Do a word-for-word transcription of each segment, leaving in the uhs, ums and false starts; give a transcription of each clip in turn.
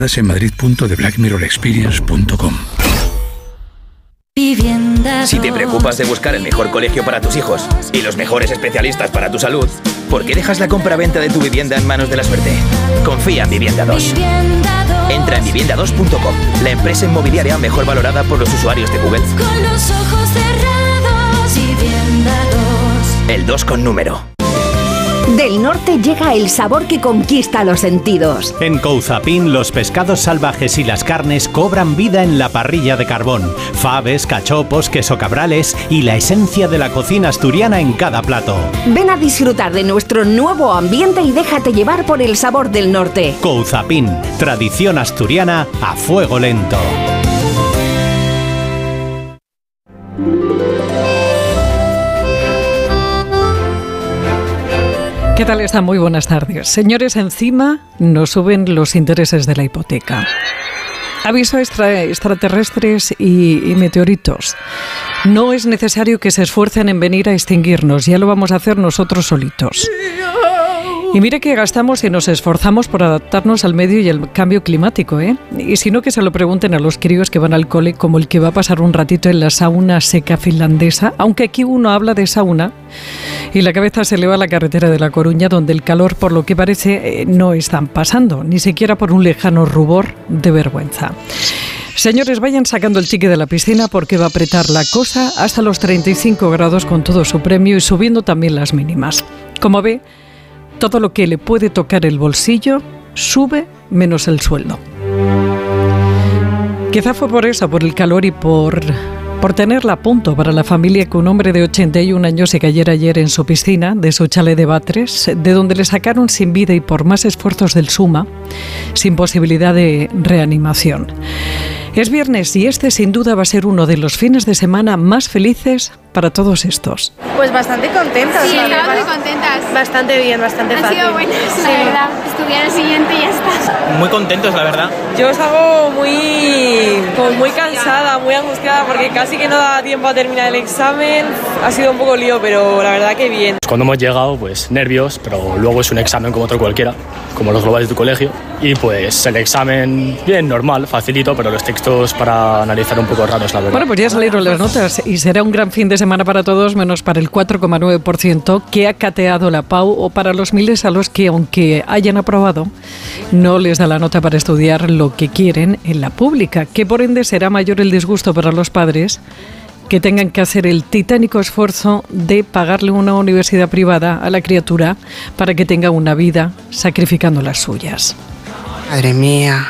en madrid punto the black mirror experience punto com. Si te preocupas de buscar el mejor colegio para tus hijos y los mejores especialistas para tu salud, ¿por qué dejas la compraventa de tu vivienda en manos de la suerte? Confía en Vivienda dos. Entra en vivienda dos punto com, la empresa inmobiliaria mejor valorada por los usuarios de Google. Con los ojos cerrados, Vivienda dos. El dos con número. Del norte llega el sabor que conquista los sentidos. En Couzapin, los pescados salvajes y las carnes cobran vida en la parrilla de carbón. Faves, cachopos, queso cabrales y la esencia de la cocina asturiana en cada plato. Ven a disfrutar de nuestro nuevo ambiente y déjate llevar por el sabor del norte. Couzapin, tradición asturiana a fuego lento. ¿Qué tal están? Muy buenas tardes. Señores, encima nos suben los intereses de la hipoteca. Aviso a extra, extraterrestres y, y meteoritos. No es necesario que se esfuercen en venir a extinguirnos, ya lo vamos a hacer nosotros solitos. Y mire que gastamos y nos esforzamos por adaptarnos al medio y al cambio climático, ¿eh? Y si no, que se lo pregunten a los críos que van al cole, como el que va a pasar un ratito en la sauna seca finlandesa, aunque aquí uno habla de sauna y la cabeza se le va a la carretera de La Coruña, donde el calor, por lo que parece, eh, no están pasando, ni siquiera por un lejano rubor de vergüenza. Señores, vayan sacando el chique de la piscina porque va a apretar la cosa hasta los treinta y cinco grados con todo su premio y subiendo también las mínimas. Como ve, todo lo que le puede tocar el bolsillo sube menos el sueldo. Quizá fue por eso, por el calor y por, por tenerla a punto para la familia que un hombre de ochenta y un años se cayera ayer en su piscina de su chalet de Batres, de donde le sacaron sin vida y por más esfuerzos del SUMA, sin posibilidad de reanimación. Es viernes y este sin duda va a ser uno de los fines de semana más felices para todos estos. Pues bastante contentas. Sí, estamos muy contentas. Bastante bien, bastante Han fácil. sido buenas, Sí. la verdad. Estudiar el siguiente y ya está. Muy contentos, la verdad. Yo salgo muy, como muy cansada, muy angustiada porque casi que no da tiempo a terminar el examen. Ha sido un poco lío, pero la verdad que bien. Cuando hemos llegado, pues nervios, pero luego es un examen como otro cualquiera, como los globales de tu colegio. Y pues el examen, bien, normal, facilito, pero los textos para analizar un poco raros, la verdad. Bueno, pues ya salieron las notas y será un gran fin de semana para todos, menos para el cuatro coma nueve por ciento que ha cateado la P A U o para los miles a los que, aunque hayan aprobado, no les da la nota para estudiar lo que quieren en la pública, que por ende será mayor el disgusto para los padres que tengan que hacer el titánico esfuerzo de pagarle una universidad privada a la criatura para que tenga una vida sacrificando las suyas. Madre mía.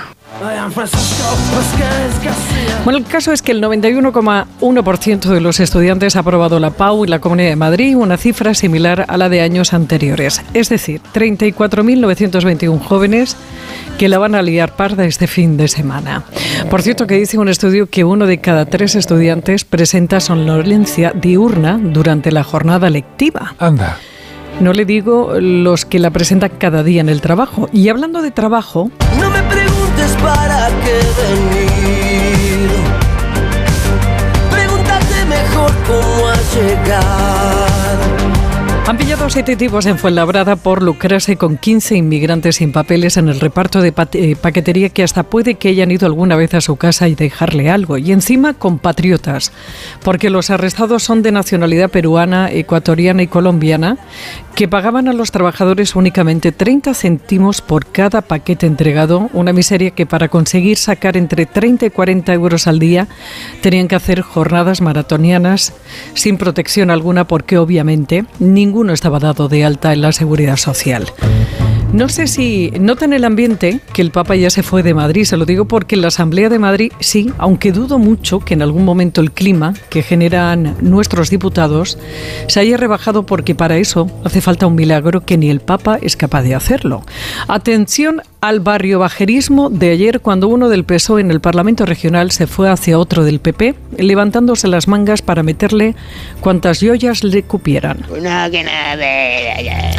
Bueno, el caso es que el noventa y uno coma uno por ciento de los estudiantes ha aprobado la P A U en la Comunidad de Madrid, una cifra similar a la de años anteriores. Es decir, treinta y cuatro mil novecientos veintiuno jóvenes que la van a liar parda este fin de semana. Por cierto, que dice un estudio que uno de cada tres estudiantes presenta somnolencia diurna durante la jornada lectiva. Anda. No le digo los que la presentan cada día en el trabajo. Y hablando de trabajo... No me preguntes para qué venir. Pregúntate mejor cómo has llegado. Han pillado a siete tipos en Fuenlabrada por lucrarse con quince inmigrantes sin papeles en el reparto de pa- eh, paquetería que hasta puede que hayan ido alguna vez a su casa y dejarle algo. Y encima compatriotas, porque los arrestados son de nacionalidad peruana, ecuatoriana y colombiana, que pagaban a los trabajadores únicamente treinta céntimos por cada paquete entregado, una miseria que para conseguir sacar entre treinta y cuarenta euros al día tenían que hacer jornadas maratonianas sin protección alguna porque obviamente ninguno estaba dado de alta en la Seguridad Social. No sé si notan el ambiente que el Papa ya se fue de Madrid, se lo digo porque en la Asamblea de Madrid sí, aunque dudo mucho que en algún momento el clima que generan nuestros diputados se haya rebajado porque para eso hace falta un milagro que ni el Papa es capaz de hacerlo. Atención al barrio bajerismo de ayer cuando uno del P S O E en el Parlamento Regional se fue hacia otro del P P, levantándose las mangas para meterle cuantas joyas le cupieran.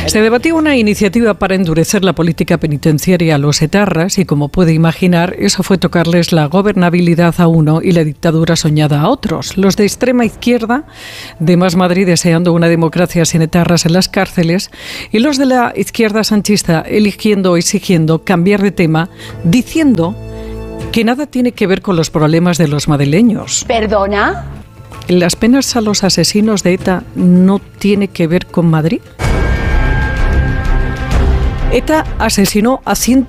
Se debatió una iniciativa para endurecer la política penitenciaria a los etarras y, como puede imaginar, eso fue tocarles la gobernabilidad a uno y la dictadura soñada a otros. Los de extrema izquierda, de Más Madrid deseando una democracia sin etarras en las cárceles, y los de la izquierda sanchista eligiendo o exigiendo cambiar de tema, diciendo que nada tiene que ver con los problemas de los madrileños. ¿Perdona? ¿Las penas a los asesinos de ETA no tiene que ver con Madrid? ETA asesinó a ciento